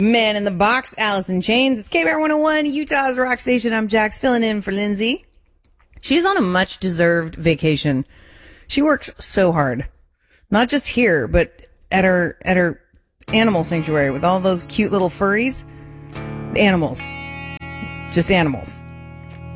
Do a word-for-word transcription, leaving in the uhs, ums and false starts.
Man in the Box, Alice in Chains. It's K B R one oh one, Utah's rock station. I'm Jax, filling in for Lindsay. She's on a much-deserved vacation. She works so hard. Not just here, but at her at her animal sanctuary with all those cute little furries. Animals. Just animals.